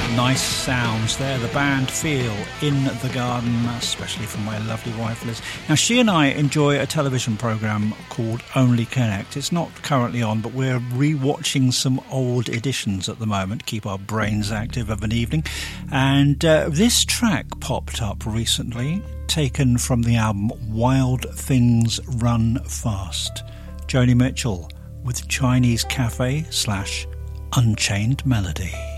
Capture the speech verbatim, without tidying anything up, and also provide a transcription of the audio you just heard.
Nice sounds there. The band Feel in the Garden, especially from my lovely wife Liz. Now, she and I enjoy a television programme called Only Connect. It's not currently on, but we're re-watching some old editions at the moment, keep our brains active of an evening. And uh, this track popped up recently, taken from the album Wild Things Run Fast. Joni Mitchell with Chinese Cafe slash Unchained Melody.